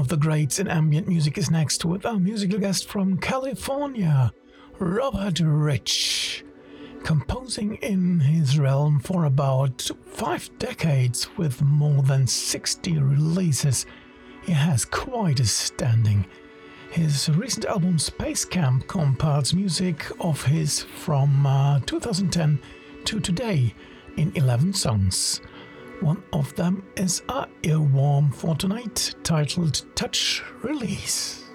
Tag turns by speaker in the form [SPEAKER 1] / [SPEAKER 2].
[SPEAKER 1] of the greats in ambient music is next with a musical guest from California, Robert Rich. Composing in his realm for about 5 decades with more than 60 releases, he has quite a standing. His recent album Space Camp compiles music of his from 2010 to today in 11 songs. One of them is a earworm for tonight, titled Touch Release.